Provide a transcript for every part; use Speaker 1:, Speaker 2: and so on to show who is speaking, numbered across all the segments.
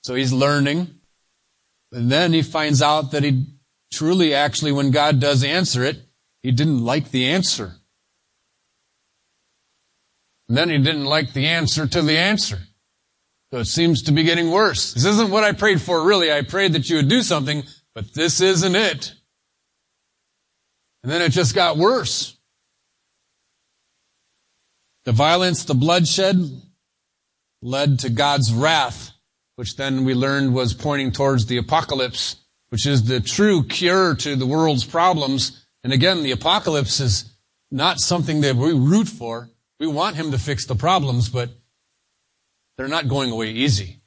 Speaker 1: So he's learning. And then he finds out that he truly, actually, when God does answer it, he didn't like the answer. And then he didn't like the answer to the answer. So it seems to be getting worse. This isn't what I prayed for, really. I prayed that you would do something, but this isn't it. And then it just got worse. The violence, the bloodshed, led to God's wrath, which then we learned was pointing towards the apocalypse, which is the true cure to the world's problems. And again, the apocalypse is not something that we root for. We want him to fix the problems, but they're not going away easy.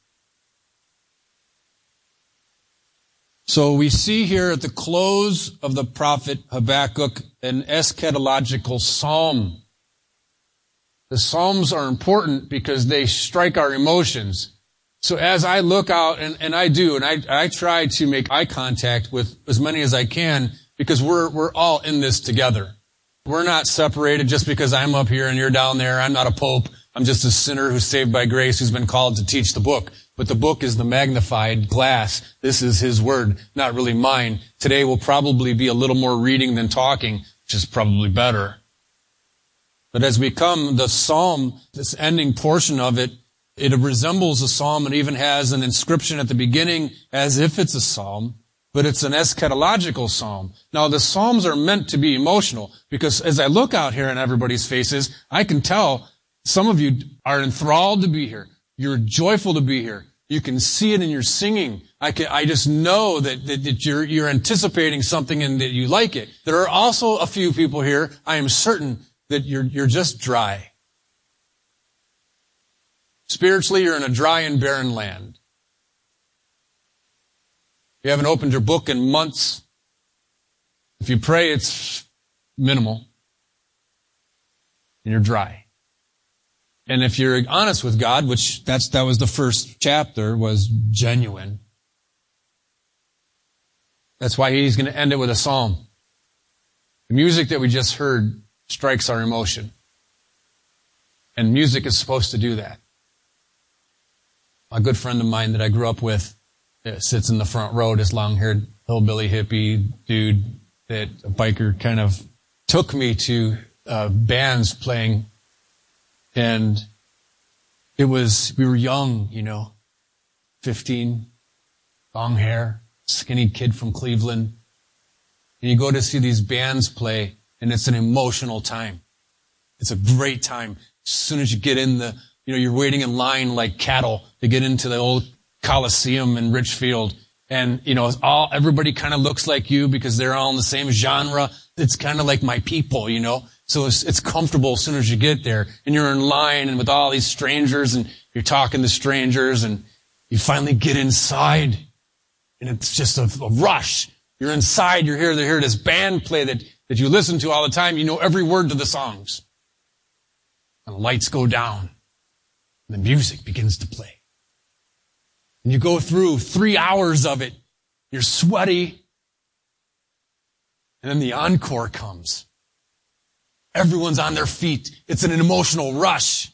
Speaker 1: So we see here at the close of the prophet Habakkuk an eschatological psalm. The psalms are important because they strike our emotions. So as I look out, and I try to make eye contact with as many as I can, because we're all in this together. We're not separated just because I'm up here and you're down there. I'm not a pope. I'm just a sinner who's saved by grace, who's been called to teach the book. But the book is the magnified glass. This is his word, not really mine. Today will probably be a little more reading than talking, which is probably better. But as we come, the psalm, this ending portion of it, it resembles a psalm and even has an inscription at the beginning as if it's a psalm, but it's an eschatological psalm. Now, the psalms are meant to be emotional because as I look out here in everybody's faces, I can tell some of you are enthralled to be here. You're joyful to be here. You can see it in your singing. I just know that you're anticipating something and that you like it. There are also a few people here, I am certain, that you're just dry. Spiritually, you're in a dry and barren land. You haven't opened your book in months. If you pray, it's minimal. And you're dry. And if you're honest with God, which that was the first chapter, was genuine. That's why he's going to end it with a psalm. The music that we just heard strikes our emotion. And music is supposed to do that. A good friend of mine that I grew up with sits in the front row, this long-haired hillbilly hippie dude that a biker kind of took me to bands playing. And we were young, 15, long hair, skinny kid from Cleveland. And you go to see these bands play, and it's an emotional time. It's a great time. As soon as you get in you're waiting in line like cattle to get into the old Coliseum in Richfield. And, everybody kind of looks like you because they're all in the same genre. It's kind of like my people, So it's comfortable as soon as you get there. And you're in line and with all these strangers and you're talking to strangers and you finally get inside. And it's just a rush. You're inside, you're here to hear this band play that you listen to all the time. You know every word to the songs. And the lights go down. And the music begins to play. And you go through 3 hours of it. You're sweaty. And then the encore comes. Everyone's on their feet. It's an emotional rush.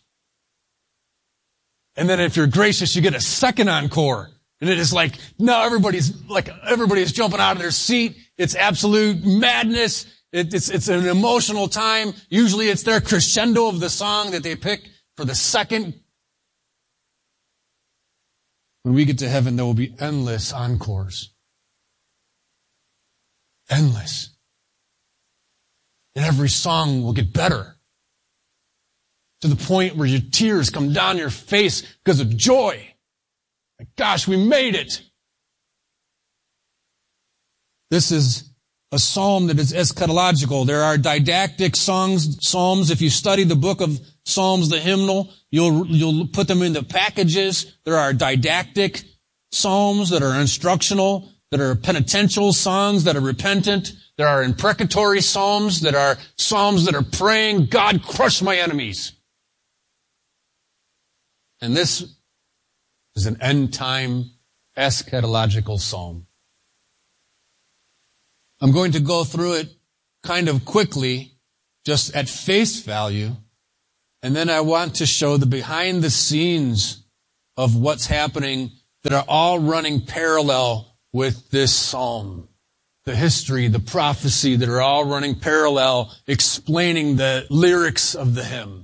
Speaker 1: And then if you're gracious, you get a second encore. And it is like, now everybody's jumping out of their seat. It's absolute madness. It's an emotional time. Usually it's their crescendo of the song that they pick for the second. When we get to heaven, there will be endless encores. Endless. And every song will get better. To the point where your tears come down your face because of joy. My gosh, we made it. This is a psalm that is eschatological. There are didactic psalms. If you study the book of Psalms, the hymnal, you'll put them into packages. There are didactic psalms that are instructional, that are penitential songs that are repentant. There are imprecatory psalms that are praying, God, crush my enemies. And this is an end-time eschatological psalm. I'm going to go through it kind of quickly, just at face value, and then I want to show the behind the scenes of what's happening that are all running parallel with this psalm. The history, the prophecy that are all running parallel, explaining the lyrics of the hymn.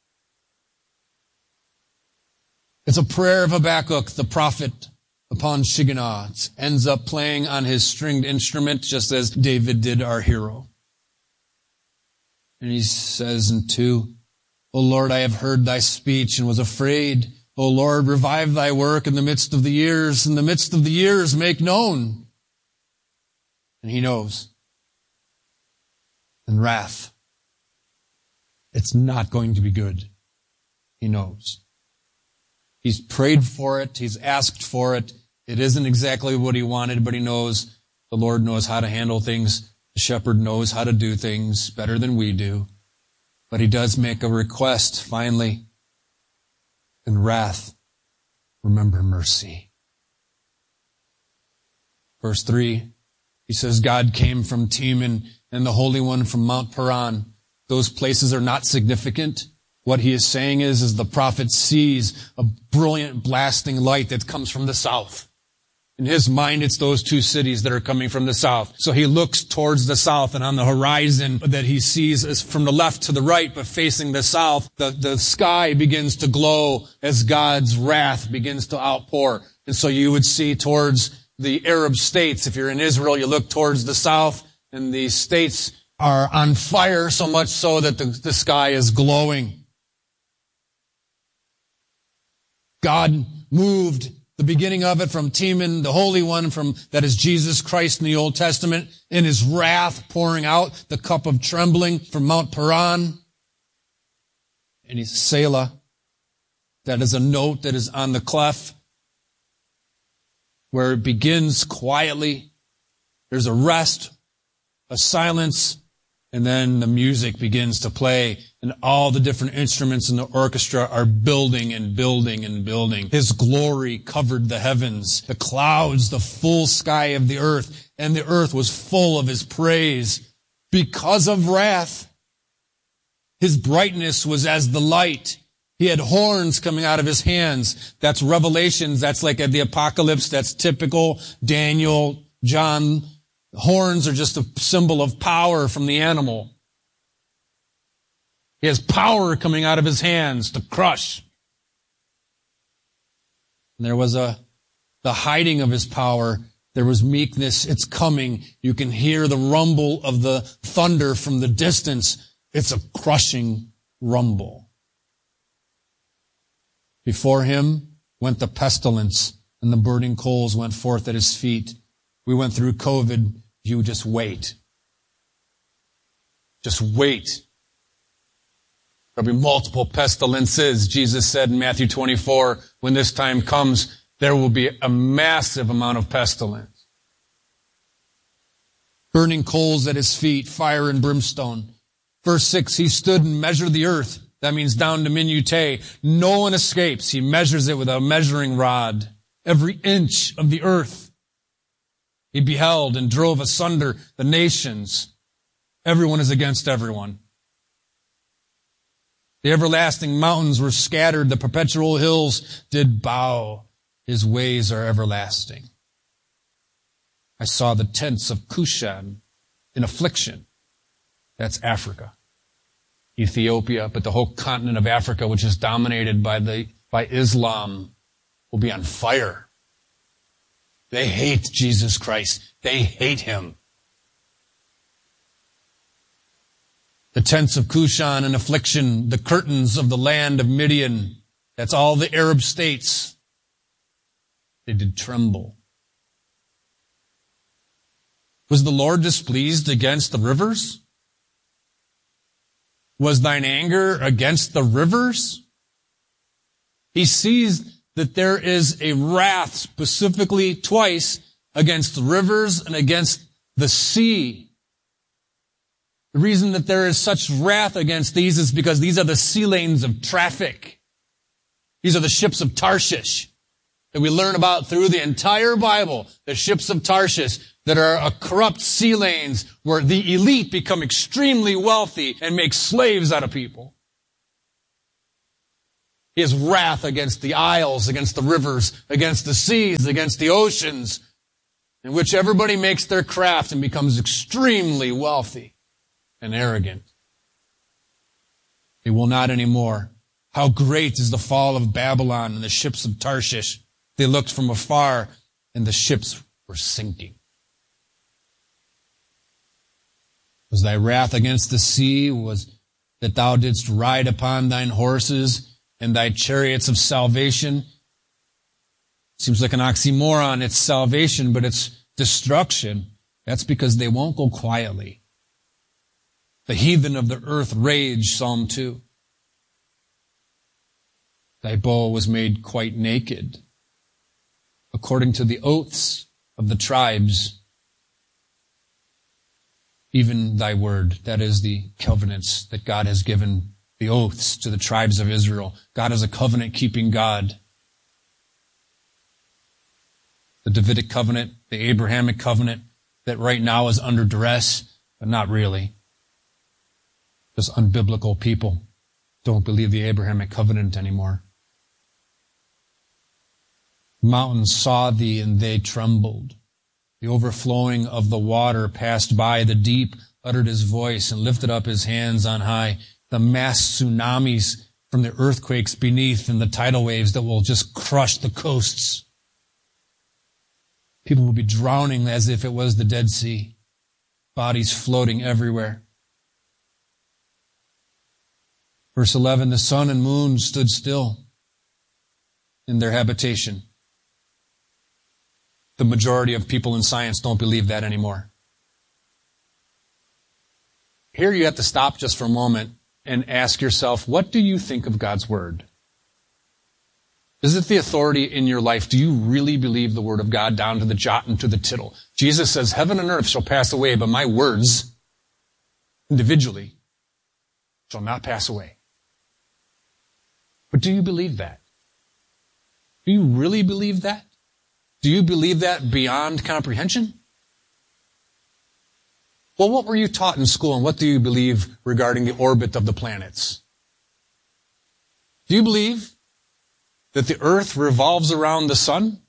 Speaker 1: It's a prayer of Habakkuk, the prophet, upon Shigionoth. It ends up playing on his stringed instrument, just as David did, our hero. And he says in 2, O Lord, I have heard thy speech and was afraid. O Lord, revive thy work in the midst of the years. In the midst of the years, make known. And he knows. And wrath. It's not going to be good. He knows. He's prayed for it. He's asked for it. It isn't exactly what he wanted, but he knows the Lord knows how to handle things. The shepherd knows how to do things better than we do. But he does make a request, finally. In wrath, remember mercy. Verse 3, he says, God came from Teman and the Holy One from Mount Paran. Those places are not significant. What he is saying is the prophet sees a brilliant blasting light that comes from the south. In his mind, it's those two cities that are coming from the south. So he looks towards the south, and on the horizon that he sees is from the left to the right, but facing the south, the sky begins to glow as God's wrath begins to outpour. And so you would see towards the Arab states. If you're in Israel, you look towards the south, and the states are on fire so much so that the sky is glowing. God moved the beginning of it from Teman, the Holy One, that is Jesus Christ in the Old Testament, in his wrath pouring out the cup of trembling from Mount Paran. And he's Selah. That is a note that is on the clef where it begins quietly. There's a rest, a silence, and then the music begins to play, and all the different instruments in the orchestra are building and building and building. His glory covered the heavens, the clouds, the full sky of the earth, and the earth was full of his praise because of wrath. His brightness was as the light. He had horns coming out of his hands. That's Revelations. That's like at the Apocalypse. That's typical Daniel, John. Horns are just a symbol of power from the animal. He has power coming out of his hands to crush. And there was the hiding of his power. There was meekness. It's coming. You can hear the rumble of the thunder from the distance. It's a crushing rumble. Before him went the pestilence, and the burning coals went forth at his feet. We went through COVID. You just wait. Just wait. There'll be multiple pestilences. Jesus said in Matthew 24, when this time comes, there will be a massive amount of pestilence. Burning coals at his feet, fire and brimstone. Verse 6, he stood and measured the earth. That means down to minutiae. No one escapes. He measures it with a measuring rod. Every inch of the earth. He beheld and drove asunder the nations. Everyone is against everyone. The everlasting mountains were scattered. The perpetual hills did bow. His ways are everlasting. I saw the tents of Cushan in affliction. That's Africa. Ethiopia, but the whole continent of Africa, which is dominated by Islam, will be on fire. They hate Jesus Christ. They hate him. The tents of Cushan in affliction, the curtains of the land of Midian, that's all the Arab states. They did tremble. Was the Lord displeased against the rivers? Was thine anger against the rivers? He sees that there is a wrath specifically twice against the rivers and against the sea. The reason that there is such wrath against these is because these are the sea lanes of traffic. These are the ships of Tarshish that we learn about through the entire Bible. The ships of Tarshish that are corrupt sea lanes where the elite become extremely wealthy and make slaves out of people. His wrath against the isles, against the rivers, against the seas, against the oceans, in which everybody makes their craft and becomes extremely wealthy and arrogant. They will not anymore. How great is the fall of Babylon and the ships of Tarshish. They looked from afar, and the ships were sinking. Was thy wrath against the sea? Was that thou didst ride upon thine horses and thy chariots of salvation? Seems like an oxymoron. It's salvation, but it's destruction. That's because they won't go quietly. The heathen of the earth rage, Psalm 2. Thy bow was made quite naked, according to the oaths of the tribes. Even thy word, that is the covenants that God has given, the oaths to the tribes of Israel. God is a covenant-keeping God. The Davidic covenant, the Abrahamic covenant, that right now is under duress, but not really. Just unbiblical people don't believe the Abrahamic covenant anymore. Mountains saw thee and they trembled. The overflowing of the water passed by. The deep uttered his voice and lifted up his hands on high. The mass tsunamis from the earthquakes beneath and the tidal waves that will just crush the coasts. People will be drowning as if it was the Dead Sea. Bodies floating everywhere. Verse 11, the sun and moon stood still in their habitation. The majority of people in science don't believe that anymore. Here you have to stop just for a moment and ask yourself, what do you think of God's Word? Is it the authority in your life? Do you really believe the Word of God down to the jot and to the tittle? Jesus says, heaven and earth shall pass away, but my words, individually, shall not pass away. But do you believe that? Do you really believe that? Do you believe that beyond comprehension? Well, what were you taught in school, and what do you believe regarding the orbit of the planets? Do you believe that the earth revolves around the sun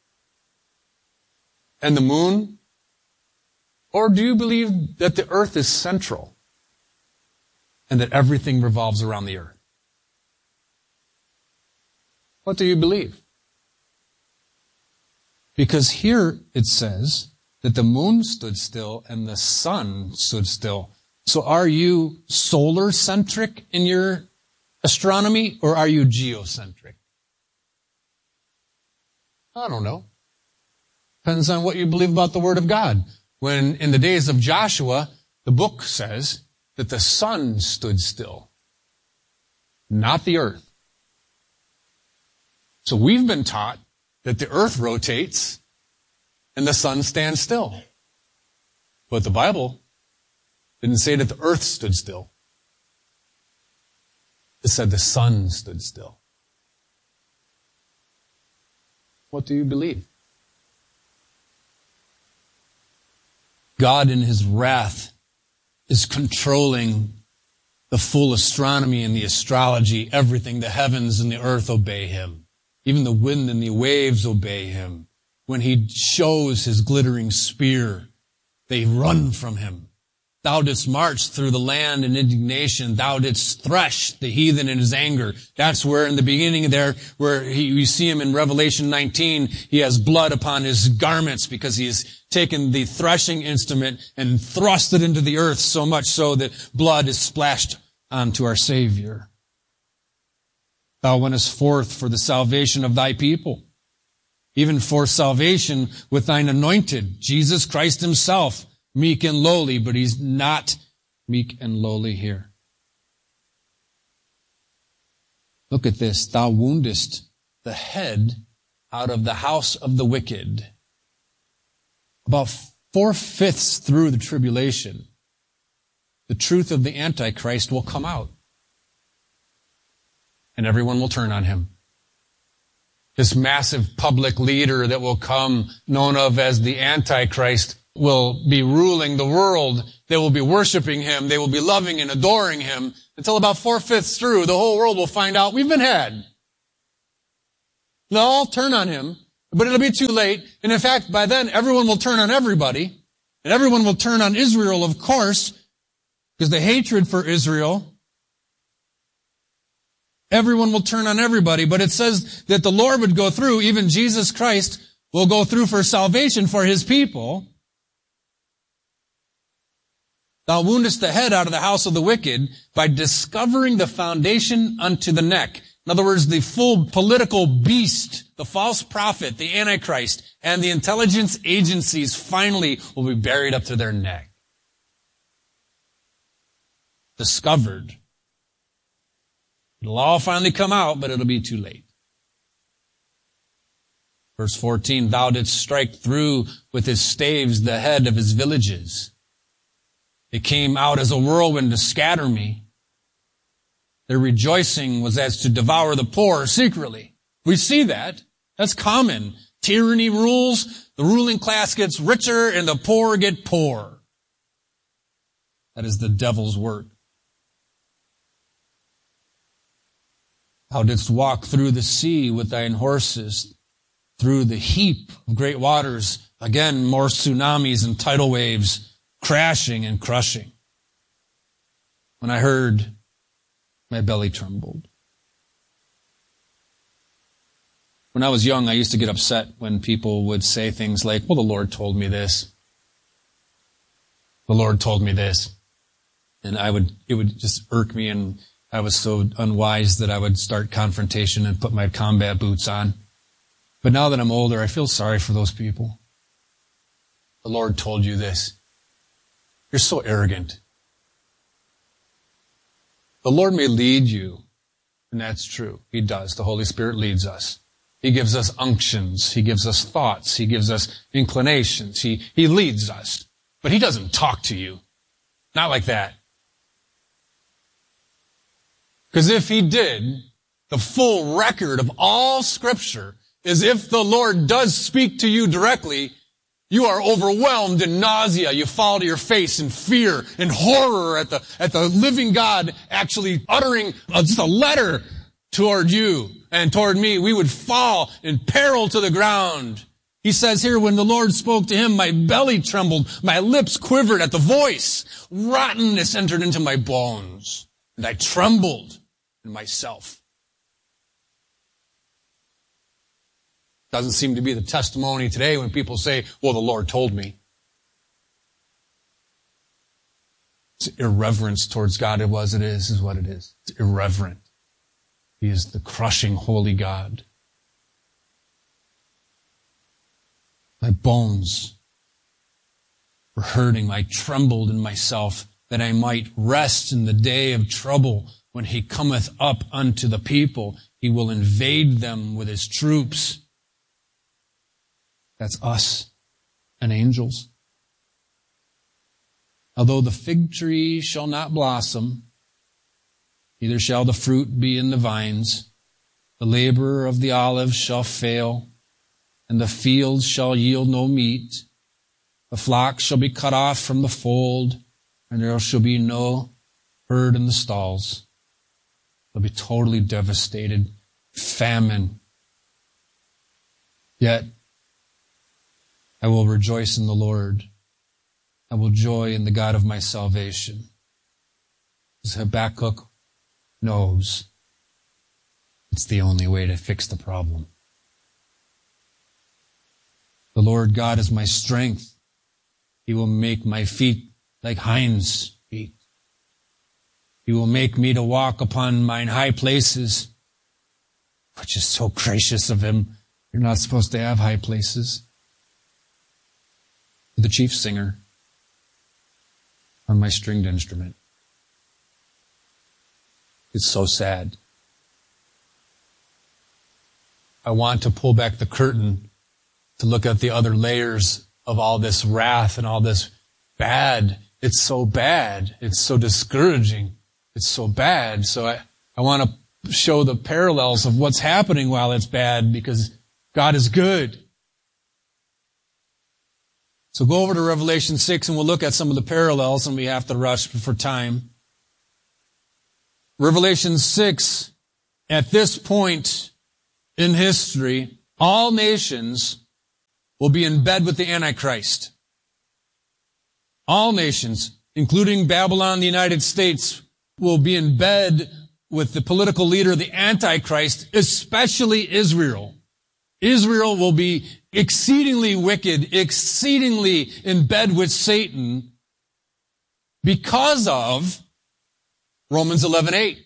Speaker 1: and the moon? Or do you believe that the earth is central and that everything revolves around the earth? What do you believe? Because here it says that the moon stood still and the sun stood still. So are you solar-centric in your astronomy, or are you geocentric? I don't know. Depends on what you believe about the Word of God. When in the days of Joshua, the book says that the sun stood still, not the earth. So we've been taught that the earth rotates and the sun stands still. But the Bible didn't say that the earth stood still. It said the sun stood still. What do you believe? God in His wrath is controlling the full astronomy and the astrology. Everything, the heavens and the earth obey Him. Even the wind and the waves obey Him. When He shows His glittering spear, they run from Him. Thou didst march through the land in indignation. Thou didst thresh the heathen in His anger. That's where in the beginning there, where you see Him in Revelation 19, He has blood upon His garments because He has taken the threshing instrument and thrust it into the earth, so much so that blood is splashed onto our Savior. Thou wentest forth for the salvation of thy people, even for salvation with thine anointed, Jesus Christ Himself, meek and lowly, but He's not meek and lowly here. Look at this. Thou woundest the head out of the house of the wicked. About 4/5 through the tribulation, the truth of the Antichrist will come out. And everyone will turn on him. This massive public leader that will come, known of as the Antichrist, will be ruling the world. They will be worshiping Him. They will be loving and adoring Him until about 4/5 through. The whole world will find out we've been had. They'll all turn on him, but it'll be too late. And in fact, by then, everyone will turn on everybody. And everyone will turn on Israel, of course, because the hatred for Israel. Everyone will turn on everybody. But it says that the Lord would go through, even Jesus Christ will go through for salvation for his people. Thou woundest the head out of the house of the wicked by discovering the foundation unto the neck. In other words, the full political beast, the false prophet, the Antichrist, and the intelligence agencies finally will be buried up to their neck. Discovered. It'll all finally come out, but it'll be too late. Verse 14, thou didst strike through with his staves the head of his villages. It came out as a whirlwind to scatter me. Their rejoicing was as to devour the poor secretly. We see that. That's common. Tyranny rules, the ruling class gets richer, and the poor get poor. That is the devil's work. Thou didst walk through the sea with thine horses, through the heap of great waters. Again, more tsunamis and tidal waves crashing and crushing. When I heard, my belly trembled. When I was young, I used to get upset when people would say things like, well, the Lord told me this. The Lord told me this. And it would just irk me, and I was so unwise that I would start confrontation and put my combat boots on. But now that I'm older, I feel sorry for those people. The Lord told you this. You're so arrogant. The Lord may lead you, and that's true. He does. The Holy Spirit leads us. He gives us unctions. He gives us thoughts. He gives us inclinations. He leads us. But He doesn't talk to you. Not like that. Because if He did, the full record of all Scripture is if the Lord does speak to you directly, you are overwhelmed in nausea. You fall to your face in fear and horror at the living God actually uttering just a letter toward you and toward me. We would fall in peril to the ground. He says here, when the Lord spoke to him, my belly trembled, my lips quivered at the voice. Rottenness entered into my bones, and I trembled in myself. Doesn't seem to be the testimony today when people say, well, the Lord told me. It's irreverence towards God. It is what it is. It's irreverent. He is the crushing holy God. My bones were hurting. I trembled in myself that I might rest in the day of trouble. When He cometh up unto the people, He will invade them with His troops. That's us and angels. Although the fig tree shall not blossom, neither shall the fruit be in the vines, the labor of the olive shall fail, and the fields shall yield no meat. The flock shall be cut off from the fold, and there shall be no herd in the stalls. They'll be totally devastated. Famine. Yet, I will rejoice in the Lord. I will joy in the God of my salvation. As Habakkuk knows, it's the only way to fix the problem. The Lord God is my strength. He will make my feet like hinds' feet. He will make me to walk upon mine high places, which is so gracious of Him. You're not supposed to have high places. The chief singer on my stringed instrument. It's so sad. I want to pull back the curtain to look at the other layers of all this wrath and all this bad. It's so bad. It's so discouraging. It's so bad. So I want to show the parallels of what's happening while it's bad, because God is good. So go over to Revelation 6 and we'll look at some of the parallels, and we have to rush for time. Revelation 6, at this point, in history, all nations will be in bed with the Antichrist. All nations, including Babylon, the United States, will be in bed with the political leader, the Antichrist, especially Israel. Israel will be exceedingly wicked, exceedingly in bed with Satan because of Romans 11:8.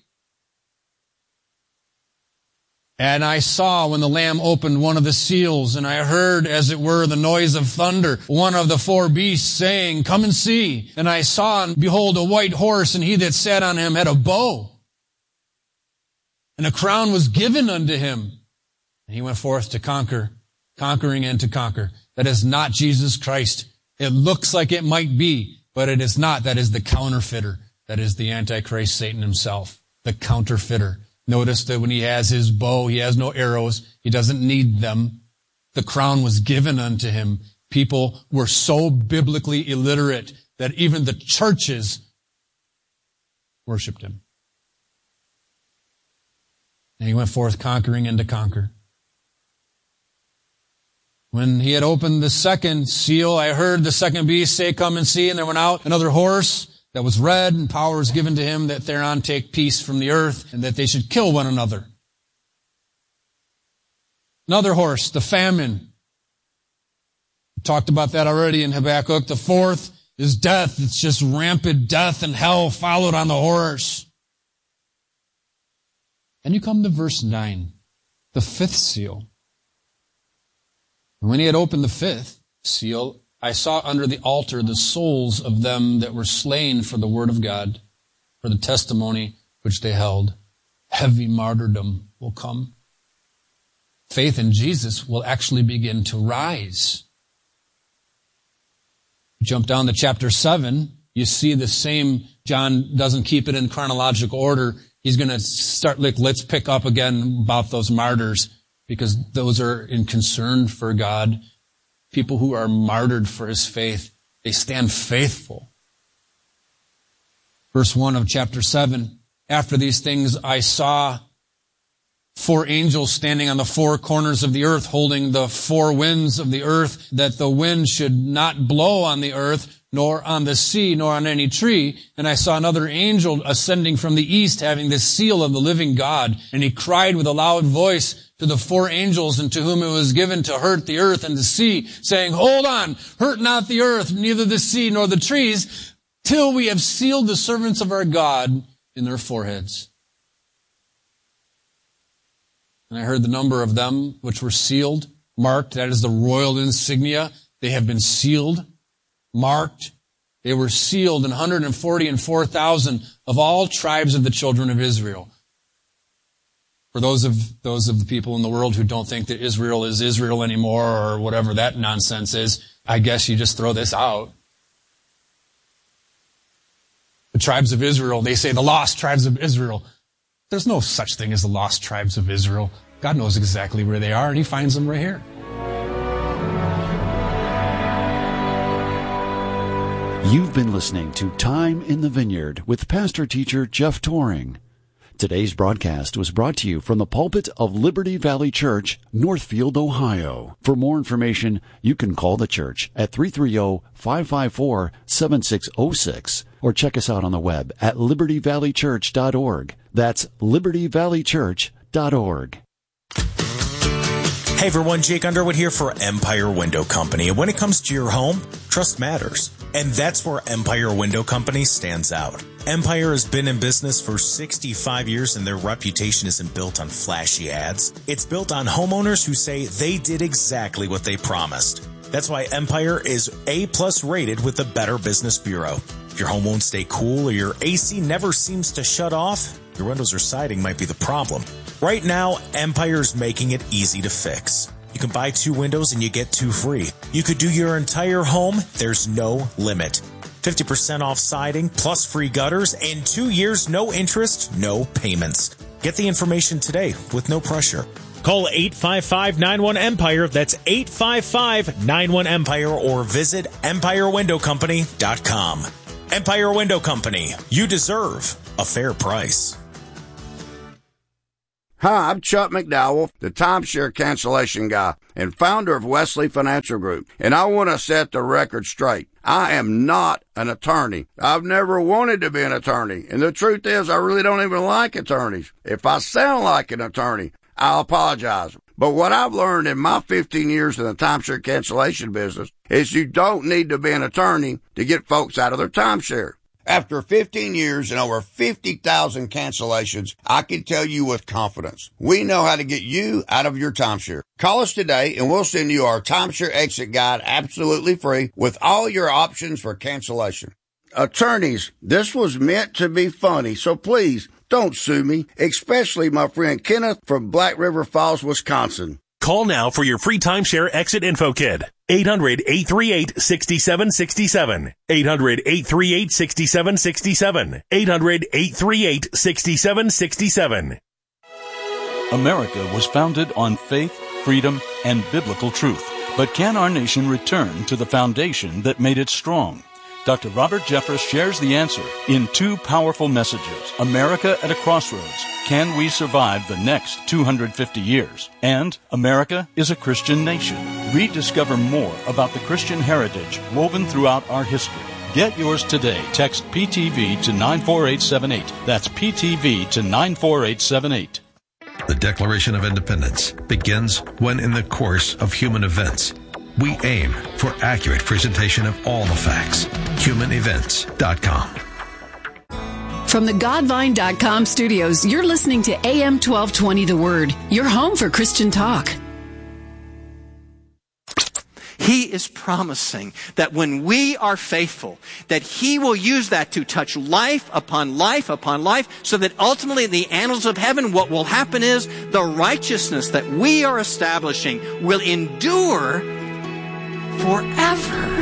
Speaker 1: And I saw when the Lamb opened one of the seals, and I heard, as it were, the noise of thunder, one of the four beasts saying, "Come and see." And I saw, and behold, a white horse, and he that sat on him had a bow. And a crown was given unto him. And he went forth to conquer, conquering and to conquer. That is not Jesus Christ. It looks like it might be, but it is not. That is the counterfeiter. That is the Antichrist, Satan himself, the counterfeiter. Notice that when he has his bow, he has no arrows. He doesn't need them. The crown was given unto him. People were so biblically illiterate that even the churches worshipped him. And he went forth conquering and to conquer. When he had opened the second seal, I heard the second beast say, "Come and see." And there went out another horse that was red, and power was given to him that thereon take peace from the earth, and that they should kill one another. Another horse, the famine. We talked about that already in Habakkuk. The fourth is death. It's just rampant death and hell followed on the horse. And you come to verse 9, the fifth seal. And when he had opened the fifth seal, I saw under the altar the souls of them that were slain for the word of God, for the testimony which they held. Heavy martyrdom will come. Faith in Jesus will actually begin to rise. Jump down to chapter 7, you see the same. John doesn't keep it in chronological order. He's going to start, let's pick up again about those martyrs, because those are in concern for God. People who are martyred for his faith, they stand faithful. Verse 1 of chapter 7, after these things I saw 4 angels standing on the 4 corners of the earth, holding the 4 winds of the earth, that the wind should not blow on the earth, nor on the sea, nor on any tree. And I saw another angel ascending from the east, having the seal of the living God. And he cried with a loud voice to the 4 angels, and to whom it was given to hurt the earth and the sea, saying, "Hold on, hurt not the earth, neither the sea, nor the trees, till we have sealed the servants of our God in their foreheads." And I heard the number of them which were sealed, marked. That is the royal insignia. They have been sealed, marked. They were sealed in 144,000 of all tribes of the children of Israel. For those of the people in the world who don't think that Israel is Israel anymore, or whatever that nonsense is, I guess you just throw this out. The tribes of Israel, they say the lost tribes of Israel. There's no such thing as the lost tribes of Israel. God knows exactly where they are, and he finds them right here.
Speaker 2: You've been listening to Time in the Vineyard with pastor-teacher Jeff Toring. Today's broadcast was brought to you from the pulpit of Liberty Valley Church, Northfield, Ohio. For more information, you can call the church at 330-554-7606 or check us out on the web at libertyvalleychurch.org. That's libertyvalleychurch.org.
Speaker 3: Hey everyone, Jake Underwood here for Empire Window Company. And when it comes to your home, trust matters. And that's where Empire Window Company stands out. Empire has been in business for 65 years and their reputation isn't built on flashy ads. It's built on homeowners who say they did exactly what they promised. That's why Empire is A+ rated with the Better Business Bureau. If your home won't stay cool or your AC never seems to shut off, your windows or siding might be the problem. Right now, Empire's making it easy to fix. You can buy 2 windows and you get 2 free. You could do your entire home. There's no limit. 50% off siding, plus free gutters, and 2 years, no interest, no payments. Get the information today with no pressure. Call 855-91-EMPIRE. That's 855-91-EMPIRE, or visit EmpireWindowCompany.com. Empire Window Company. You deserve a fair price.
Speaker 4: Hi, I'm Chuck McDowell, the timeshare cancellation guy and founder of Wesley Financial Group, and I want to set the record straight. I am not an attorney. I've never wanted to be an attorney, and the truth is I really don't even like attorneys. If I sound like an attorney, I'll apologize. But what I've learned in my 15 years in the timeshare cancellation business is you don't need to be an attorney to get folks out of their timeshare. After 15 years and over 50,000 cancellations, I can tell you with confidence, we know how to get you out of your timeshare. Call us today and we'll send you our timeshare exit guide absolutely free with all your options for cancellation. Attorneys, this was meant to be funny, so please don't sue me, especially my friend Kenneth from Black River Falls, Wisconsin.
Speaker 5: Call now for your free timeshare exit info kit. 800-838-6767. 800-838-6767. 800-838-6767.
Speaker 6: America was founded on faith, freedom, and biblical truth. But can our nation return to the foundation that made it strong? Dr. Robert Jeffress shares the answer in two powerful messages. America at a Crossroads. Can we survive the next 250 years? And America is a Christian nation. Rediscover more about the Christian heritage woven throughout our history. Get yours today. Text PTV to 94878. That's PTV to 94878.
Speaker 7: The Declaration of Independence begins when, in the course of human events, we aim for accurate presentation of all the facts. HumanEvents.com.
Speaker 8: From the Godvine.com studios, you're listening to AM 1220 The Word, your home for Christian talk.
Speaker 9: He is promising that when we are faithful, that He will use that to touch life upon life upon life, so that ultimately in the annals of heaven, what will happen is the righteousness that we are establishing will endure forever.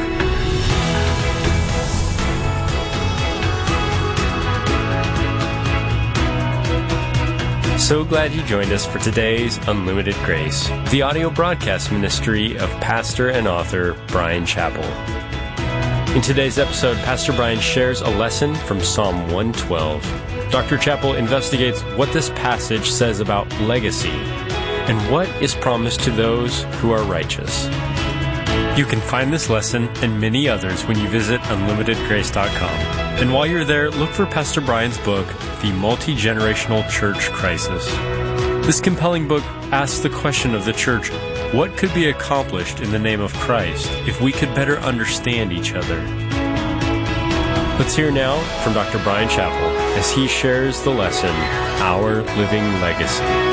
Speaker 10: So glad you joined us for today's Unlimited Grace, the audio broadcast ministry of pastor and author Bryan Chapell. In today's episode, Pastor Bryan shares a lesson from Psalm 112. Dr. Chapell investigates what this passage says about legacy and what is promised to those who are righteous. You can find this lesson and many others when you visit UnlimitedGrace.com. And while you're there, look for Pastor Bryan's book, The Multi-Generational Church Crisis. This compelling book asks the question of the church, what could be accomplished in the name of Christ if we could better understand each other? Let's hear now from Dr. Bryan Chapell as he shares the lesson, Our Living Legacy.